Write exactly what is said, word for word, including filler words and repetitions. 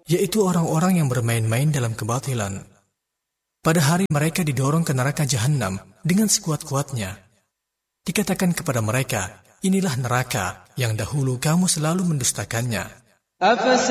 yaitu orang-orang yang bermain-main dalam kebatilan. Pada hari mereka didorong ke neraka Jahannam dengan sekuat-kuatnya. Dikatakan kepada mereka, inilah neraka yang dahulu kamu selalu mendustakannya.